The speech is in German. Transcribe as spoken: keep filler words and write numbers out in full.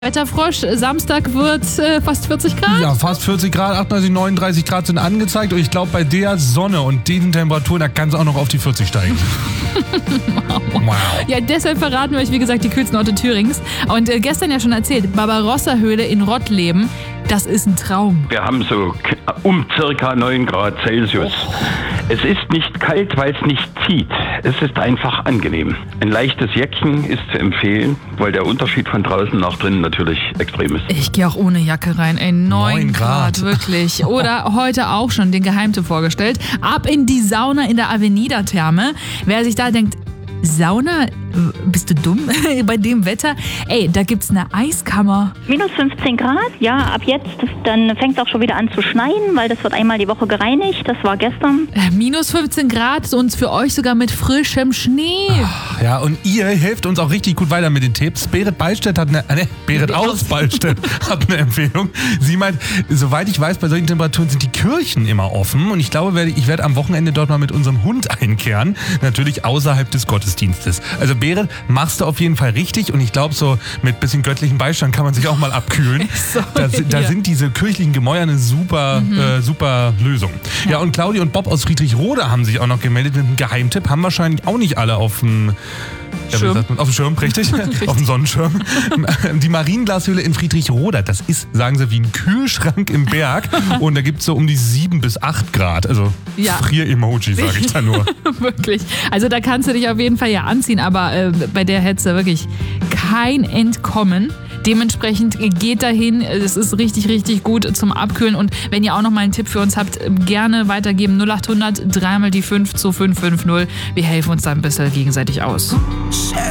Wetterfrosch, Samstag wird äh, fast vierzig Grad. Ja, fast vierzig Grad, achtundneunzig, neununddreißig Grad sind angezeigt. Und ich glaube, bei der Sonne und diesen Temperaturen, da kann es auch noch auf die vierzig steigen. Wow. Ja, deshalb verraten wir euch, wie gesagt, die kühlsten Orte Thürings. Und äh, gestern ja schon erzählt, Barbarossa-Höhle in Rottleben, das ist ein Traum. Wir haben so um circa neun Grad Celsius. Oh. Es ist nicht kalt, weil es nicht zieht. Es ist einfach angenehm. Ein leichtes Jäckchen ist zu empfehlen, weil der Unterschied von draußen nach drinnen natürlich extrem ist. Ich gehe auch ohne Jacke rein. Ey, neun Grad, wirklich. Oder heute auch schon den Geheimtipp vorgestellt. Ab in die Sauna in der Avenida-Therme. Wer sich da denkt, Sauna? Bist du dumm? Bei dem Wetter? Ey, da gibt's eine Eiskammer. Minus fünfzehn Grad, ja, ab jetzt. Dann fängt es auch schon wieder an zu schneien, weil das wird einmal die Woche gereinigt. Das war gestern. Äh, minus fünfzehn Grad und für euch sogar mit frischem Schnee. Ach, ja, und ihr helft uns auch richtig gut weiter mit den Tipps. Berit Ballstedt hat eine, äh, Berit aus Ballstedt hat eine Empfehlung. Sie meint, soweit ich weiß, bei solchen Temperaturen sind die Kirchen immer offen. Und ich glaube, ich werde am Wochenende dort mal mit unserem Hund einkehren. Natürlich außerhalb des Gottesdienstes. Also Berit, machst du auf jeden Fall richtig und ich glaube, so mit bisschen göttlichem Beistand kann man sich auch mal abkühlen. Da, da sind diese kirchlichen Gemäuer eine super, mhm. äh, super Lösung. Ja. ja, und Claudi und Bob aus Friedrichroda haben sich auch noch gemeldet mit einem Geheimtipp. Haben wahrscheinlich auch nicht alle auf dem Schirm. Ja, auf dem Schirm, richtig? richtig. Auf dem Sonnenschirm. Die Marienglashöhle in Friedrichroda, das ist, sagen sie, wie ein Kühlschrank im Berg. Und da gibt es so um die sieben bis acht Grad. Also ja. Frier-Emoji, sage ich da nur. Wirklich. Also da kannst du dich auf jeden Fall ja anziehen, aber äh, bei der hättest du wirklich kein Entkommen. Dementsprechend geht dahin, es ist richtig, richtig gut zum Abkühlen. Und wenn ihr auch noch mal einen Tipp für uns habt, gerne weitergeben. null acht hundert, dreimal die fünf zu fünf fünf null. Wir helfen uns da ein bisschen gegenseitig aus.